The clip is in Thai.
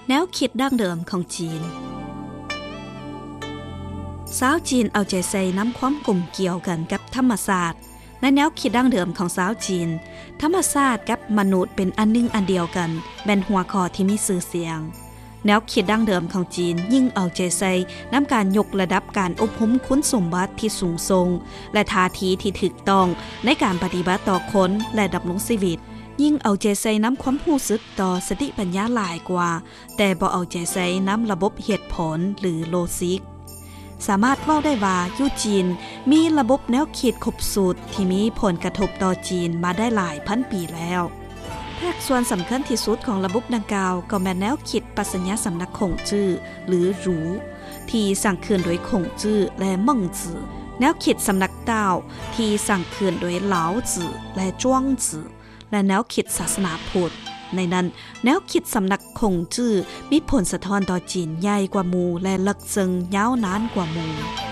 แนวคิดดั้งเดิมของจีนสาวจีนเอาใจใส่น้ำความกลมเกี่ยวกันกับธรรมศาสตร์ในแนวคิดดั้งเดิมของสาวจีนธรรมศาสตร์กับมนุษย์เป็นอันหนึ่งอันเดียวกันเป็นหัวข้อที่มีชื่อเสียงแนวคิดดั้งเดิมของจีนยิ่งเอาใจใส่น้ำการยกระดับการอบรมคุณสมบัติที่สูงส่งและท่าทีที่ถูกต้องในการปฏิบัติต่อคนและดำรงชีวิตยิ่งเอาใจใส่น้ำความรู้สึกต่อสติปัญญาหลายกว่าแต่บ่เอาใจใส่น้ำระบบเหตุผลหรือโลจิกสามารถเว้าได้ว่าอยู่จีนมีระบบแนวคิดครบสูตรที่มีผลกระทบต่อจีนมาได้หลายพันปีแล้วภาคส่วนสำคัญที่สุดของระบบดังกล่าวก็แม่นแนวคิดปรัชญาสำนักคงจื้อหรือหรูที่สร้างขึ้นโดยคงจื้อและม่งจื้อแนวคิดสำนักเต้าที่สร้างขึ้นโดยเหลาจื้อและจ้วงจื้อและแนวคิดศาสนาพุทธในนั้นแนวคิดสำนักคงจื้อมีผลสะท้อนต่อจีนใหญ่กว่าหมู่และลึกซึ้งยาวนานกว่าหมู่